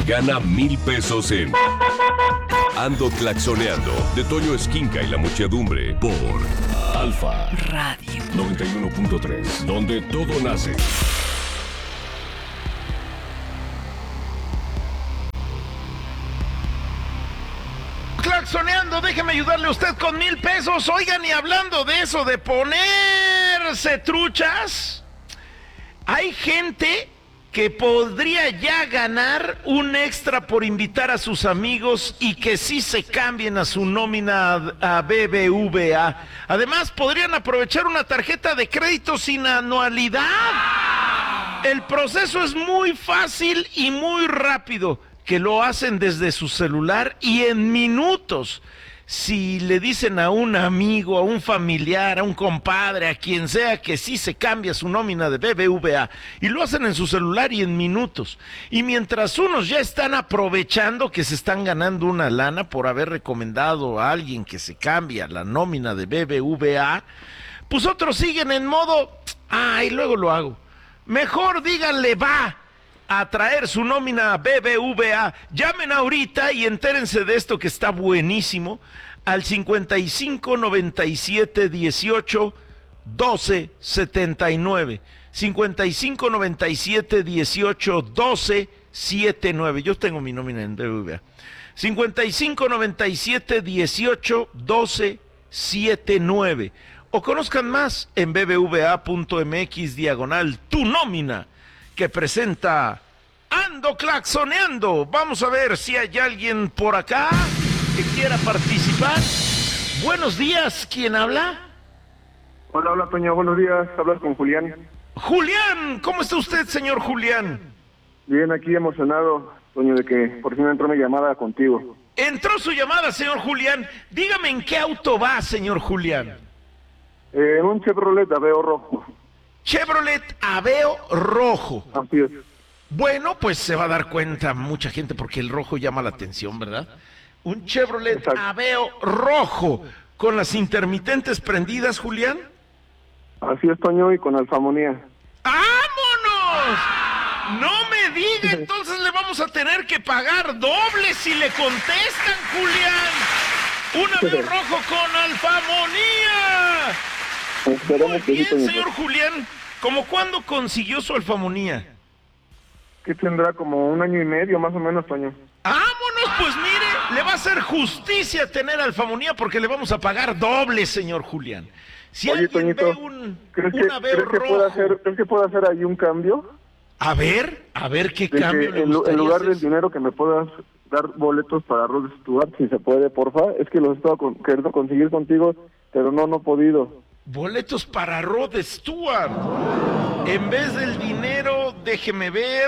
Gana 1,000 pesos en Ando Claxoneando, de Toño Esquinca y la Muchedumbre, por Alfa Radio 91.3, donde todo nace. Claxoneando, déjeme ayudarle a usted con 1,000 pesos. Oigan, y hablando de eso, de ponerse truchas, hay gente que podría ya ganar un extra por invitar a sus amigos y que sí se cambien a su nómina a BBVA. Además, podrían aprovechar una tarjeta de crédito sin anualidad. El proceso es muy fácil y muy rápido, que lo hacen desde su celular y en minutos. Si le dicen a un amigo, a un familiar, a un compadre, a quien sea, que sí se cambia su nómina de BBVA, y lo hacen en su celular y en minutos. Y mientras unos ya están aprovechando que se están ganando una lana por haber recomendado a alguien que se cambia la nómina de BBVA, pues otros siguen en modo, ay, luego lo hago. Mejor díganle, va a traer su nómina BBVA. Llamen ahorita y entérense de esto que está buenísimo al 55 97 18 12 79. 55 97 18 12 79. Yo tengo mi nómina en BBVA. 55 97 18 12 79. O conozcan más en bbva.mx/ tu nómina, que presenta Ando Claxoneando. Vamos a ver si hay alguien por acá que quiera participar. Buenos días, ¿quién habla? Hola, Toño, buenos días, hablas con Julián. Julián, ¿cómo está usted, señor Julián? Bien, aquí emocionado, Toño, de que por fin entró mi llamada contigo. Entró su llamada, señor Julián. Dígame en qué auto va, señor Julián. En un Chevrolet Aveo rojo. Chevrolet Aveo rojo. Así es. Bueno, pues se va a dar cuenta mucha gente porque el rojo llama la atención, ¿verdad? Un Chevrolet Exacto. Aveo rojo con las intermitentes prendidas, Julián. Así es, Toño, y con alfamonía. ¡Vámonos! No me diga, entonces le vamos a tener que pagar doble si le contestan, Julián. Un Aveo rojo con alfamonía. Muy bien, señor Julián. ¿Cómo cuándo consiguió su alfamonía? Que tendrá como 1 año y medio, más o menos, Toño. ¡Vámonos! Pues mire, le va a hacer justicia tener alfamonía porque le vamos a pagar doble, señor Julián. Si Oye, alguien Toñito, ve un Aveo ¿crees que pueda hacer ahí un cambio? A ver qué De cambio que le gustaría en lugar hacer. del dinero que me puedas dar boletos para Rod Stewart, si se puede, porfa. Es que los he estado queriendo conseguir contigo, pero no he podido. Boletos para Rod Stewart. En vez del dinero, déjeme ver.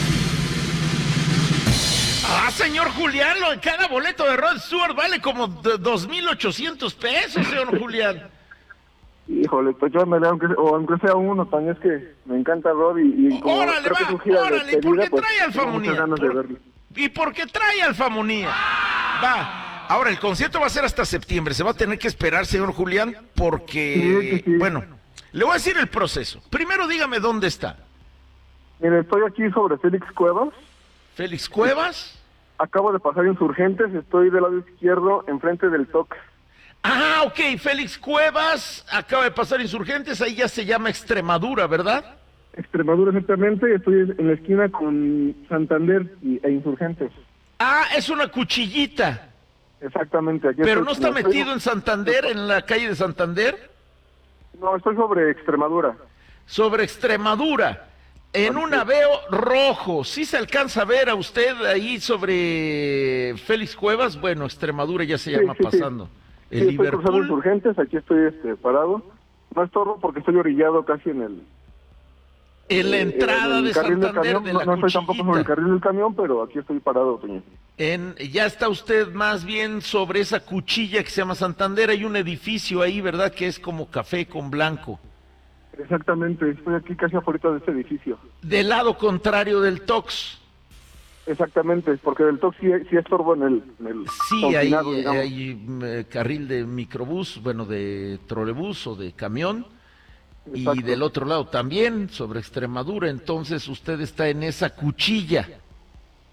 Señor Julián, cada boleto de Rod Stewart vale como 2,800 pesos, señor Julián. Híjole, pues yo aunque sea uno, Toño, es que me encanta Rod y como Órale, creo que es un gira de órale, despedida, ¿por qué pues, trae tengo alfamonía? muchas ganas de verlo. ¿Y por qué trae alfamonía? Va. Ahora, el concierto va a ser hasta septiembre. Se va a tener que esperar, señor Julián, porque... Sí. Bueno, le voy a decir el proceso. Primero dígame dónde está. Mire, estoy aquí sobre Félix Cuevas. ¿Félix Cuevas? Acabo de pasar Insurgentes, estoy del lado izquierdo, enfrente del TOC. Ok, Félix Cuevas, acaba de pasar Insurgentes, ahí ya se llama Extremadura, ¿verdad? Extremadura, exactamente, estoy en la esquina con Santander e Insurgentes. Es una cuchillita. Exactamente. Aquí ¿Pero estoy, no está metido en Santander, en la calle de Santander? No, estoy sobre Extremadura. Sobre Extremadura, en un Aveo rojo. ¿Sí se alcanza a ver a usted ahí sobre Félix Cuevas? Bueno, Extremadura ya se llama pasando. Sí, El estoy cruzando Liverpool. Insurgentes, aquí estoy parado. No estorbo porque estoy orillado casi en el... En la entrada de Santander camión. de la No estoy tampoco sobre el cuchillita. carril del camión, pero aquí estoy parado, Toño. Ya está usted más bien sobre esa cuchilla que se llama Santander. Hay un edificio ahí, ¿verdad? Que es como café con blanco. Exactamente, estoy aquí casi afuera de este edificio. Del lado contrario del Tox. Exactamente, porque del TOC sí estorbo en el Sí, confinado, digamos. hay carril de microbús, bueno, de trolebús o de camión. Exacto. Y del otro lado también, sobre Extremadura. Entonces usted está en esa cuchilla.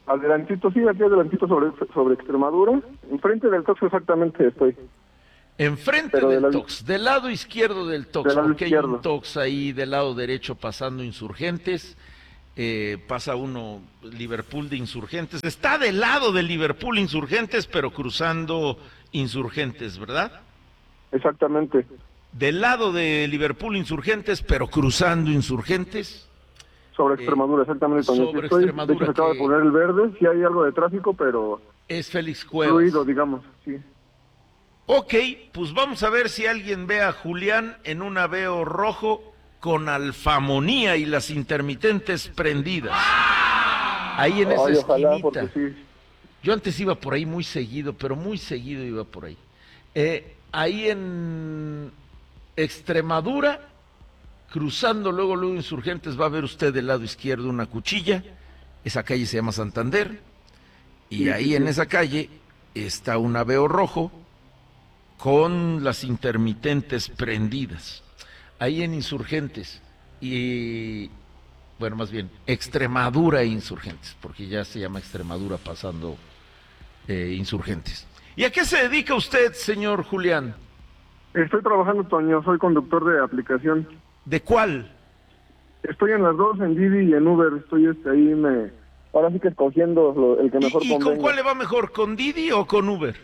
Adelantito, sí, aquí adelantito sobre Extremadura. Enfrente del Tox exactamente estoy. Enfrente del Tox, del lado izquierdo del Tox, porque hay un Tox ahí del lado derecho pasando Insurgentes, pasa uno Liverpool de Insurgentes, está del lado de Liverpool Insurgentes, pero cruzando Insurgentes, ¿verdad? Exactamente. Del lado de Liverpool Insurgentes, pero cruzando Insurgentes. Sobre Extremadura, exactamente. Sobre Extremadura. De hecho, se acaba de poner el verde, sí hay algo de tráfico, pero... Es Félix Cuevas. Fluido, digamos, sí. Ok, pues vamos a ver si alguien ve a Julián en un Aveo rojo con alfamonía y las intermitentes prendidas. Ahí en esa esquinita. Porque sí. Yo antes iba por ahí muy seguido, pero muy seguido iba por ahí. Ahí en Extremadura, cruzando luego Insurgentes, va a ver usted del lado izquierdo una cuchilla. Esa calle se llama Santander. Y ahí en esa calle está un Aveo rojo con las intermitentes prendidas. Ahí en Insurgentes y, bueno, más bien, Extremadura e Insurgentes, porque ya se llama Extremadura pasando Insurgentes. ¿Y a qué se dedica usted, señor Julián? Estoy trabajando, Toño, soy conductor de aplicación. ¿De cuál? Estoy en las dos, en Didi y en Uber, estoy ahí, ahora sí que escogiendo el que mejor convenga. ¿Y con cuál le va mejor, con Didi o con Uber?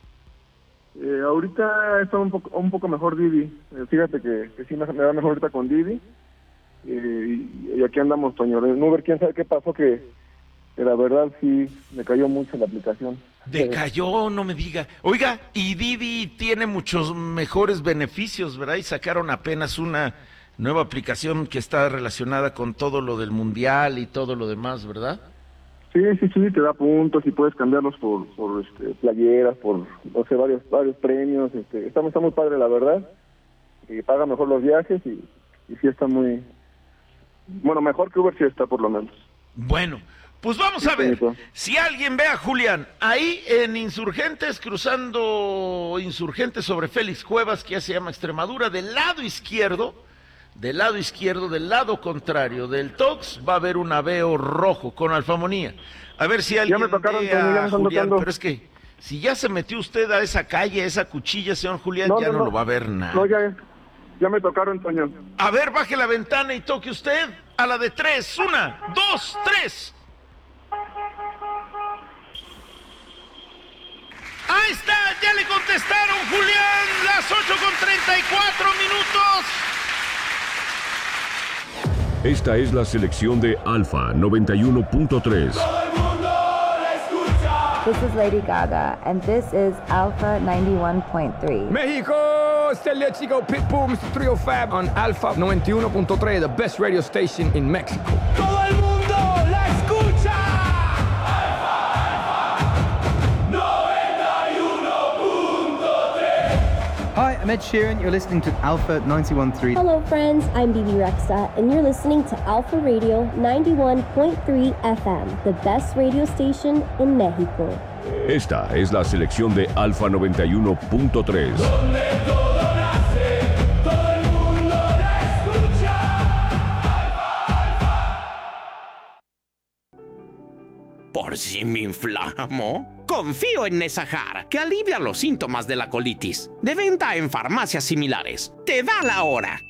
Ahorita está un poco mejor Didi. Fíjate que sí me va mejor ahorita con Didi. Y aquí andamos, Toño. En Uber, quién sabe qué pasó, que la verdad sí me cayó mucho la aplicación. Decayó, no me diga. Oiga, y Didi tiene muchos mejores beneficios, ¿verdad? Y sacaron apenas una nueva aplicación que está relacionada con todo lo del mundial y todo lo demás, ¿verdad? Sí, te da puntos y puedes cambiarlos por playeras, por, no sé, varios premios. Está muy padre, la verdad. Y paga mejor los viajes y sí está muy... Bueno, mejor que Uber sí está, por lo menos. Bueno, pues vamos a ver. Si alguien ve a Julián ahí en Insurgentes, cruzando Insurgentes sobre Félix Cuevas, que ya se llama Extremadura, del lado izquierdo, del lado contrario del Tox, va a haber un Aveo rojo con alfamonía. A ver si alguien ve a Julián, pero es que si ya se metió usted a esa calle, a esa cuchilla, señor Julián, no lo va a ver nada. No, ya me tocaron, Toño. A ver, baje la ventana y toque usted a la de 3. 1, 2, 3. Ahí está, ya le contestaron, Julián, las 8:34 minutos. Esta es la selección de Alfa 91.3. This is Lady Gaga, and this is Alpha 91.3. México, este Lechico Pitbull, Mr. Trio Fab on Alpha 91.3, the best radio station in Mexico. ¡Todo el mundo la escucha! Alpha 91.3. Hi, I'm Ed Sheeran. You're listening to Alpha 91.3. Hello, friends. I'm Bibi Rexha, and you're listening to Alpha Radio 91.3 FM, the best radio station in Mexico. Esta es la selección de Alfa 91.3. Donde todo nace, todo el mundo la escucha. Por si me inflamo, confío en Nesajar, que alivia los síntomas de la colitis. De venta en farmacias similares. Te da la hora.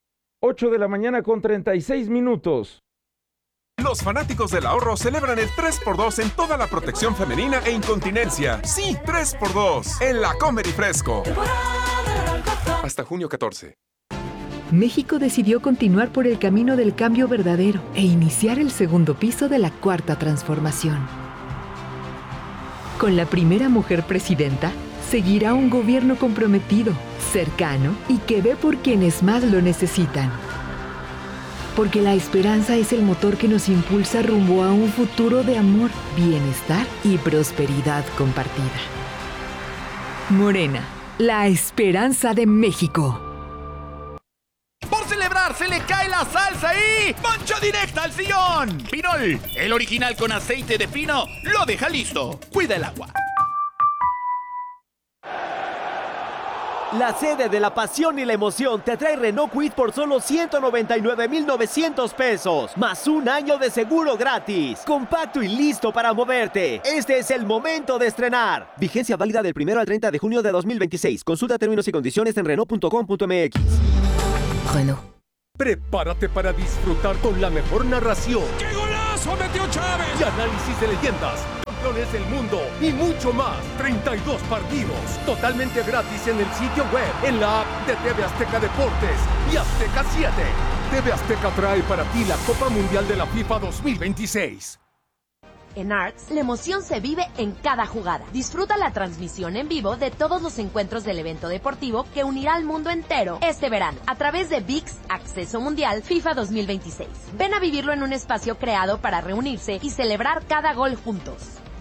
8:36 a.m. Los fanáticos del ahorro celebran el 3x2 en toda la protección femenina e incontinencia. Sí, 3x2 en La Comer y Fresco. Hasta junio 14. México decidió continuar por el camino del cambio verdadero e iniciar el segundo piso de la Cuarta Transformación. Con la primera mujer presidenta, seguirá un gobierno comprometido, cercano y que ve por quienes más lo necesitan. Porque la esperanza es el motor que nos impulsa rumbo a un futuro de amor, bienestar y prosperidad compartida. Morena, la esperanza de México. Por celebrar se le cae la salsa y ¡mancha directa al sillón! Pinol, el original con aceite de pino, lo deja listo. Cuida el agua. La sede de la pasión y la emoción te trae Renault Kwid por solo 199,900 pesos, más un año de seguro gratis. Compacto y listo para moverte. Este es el momento de estrenar. Vigencia válida del 1 al 30 de junio de 2026. Consulta términos y condiciones en Renault.com.mx. Renault. Prepárate para disfrutar con la mejor narración. ¡Qué golazo metió Chávez! Y análisis de leyendas, campeones del mundo y mucho más. 32 partidos totalmente gratis en el sitio web, en la app de TV Azteca Deportes y Azteca 7. TV Azteca trae para ti la Copa Mundial de la FIFA 2026. En Arts, la emoción se vive en cada jugada. Disfruta la transmisión en vivo de todos los encuentros del evento deportivo que unirá al mundo entero este verano a través de ViX Acceso Mundial FIFA 2026. Ven a vivirlo en un espacio creado para reunirse y celebrar cada gol juntos.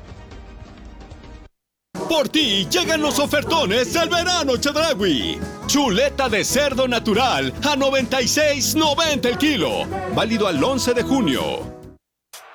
Por ti llegan los ofertones del verano Chedraui. Chuleta de cerdo natural a $96.90 el kilo. Válido al 11 de junio.